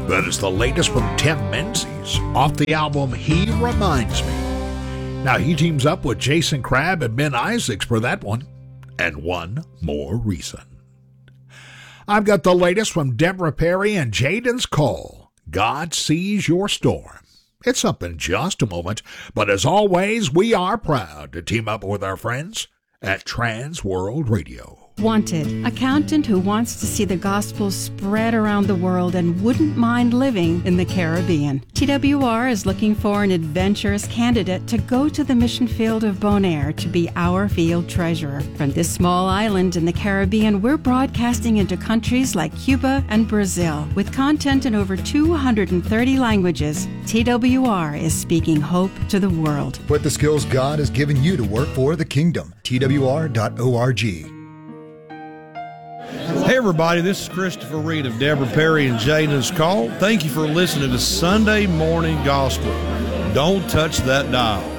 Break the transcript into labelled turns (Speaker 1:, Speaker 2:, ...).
Speaker 1: That is the latest from Tim Menzies off the album He Reminds Me. Now he teams up with Jason Crabb and Ben Isaacs for that one, and One More Reason. I've got the latest from Deborah Perry and Jaden's Call, God Sees Your Storm. It's up in just a moment, but as always, we are proud to team up with our friends at Trans World Radio.
Speaker 2: Wanted, accountant who wants to see the gospel spread around the world and wouldn't mind living in the Caribbean. TWR is looking for an adventurous candidate to go to the mission field of Bonaire to be our field treasurer. From this small island in the Caribbean, we're broadcasting into countries like Cuba and Brazil. With content in over 230 languages, TWR is speaking hope to the world.
Speaker 3: Put the skills God has given you to work for the kingdom. TWR.org.
Speaker 4: Hey everybody, this is Christopher Reed of Deborah Perry and Jaden's Call. Thank you for listening to Sunday Morning Gospel. Don't touch that dial.